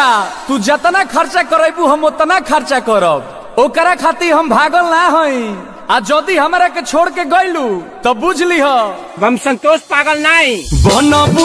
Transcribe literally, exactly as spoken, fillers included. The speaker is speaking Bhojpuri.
जा, तू जितना खर्चा करेबू हम उतना खर्चा करब। ओकरा खातिर हम भागल ना हई। आ जदि हमरा के छोड़ के गइलू तो बुझ लीह हम संतोष पागल नहीं।